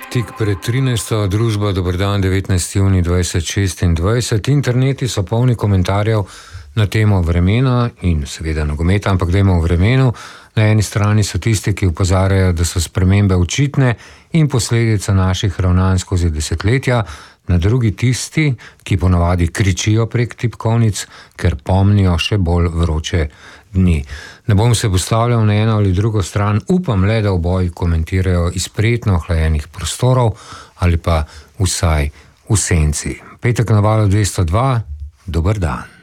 Tik pred 13. družba, dober dan, 19. juni 2026. Interneti so polni komentarjev na temo vremena in seveda nogometa, ampak dajmo o vremenu. Na eni strani so tisti, ki opozarjajo, da so spremembe očitne in posledica naših ravnanj skozi desetletja, na drugi tisti, ki ponavadi kričijo prek tipkovnic, ker pomnijo še bolj vroče dni. Ne bom se postavljal na eno ali drugo stran, upam le, da oboji komentirajo iz prijetno ohlajenih prostorov ali pa vsaj v senci. Petek na Valu 202, dober dan.